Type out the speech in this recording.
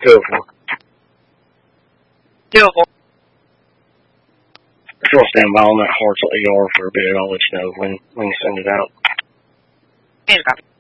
204. 204. If you'll stand by on that Hartsel ER for a bit, I'll let you know when you send it out. Here's a copy.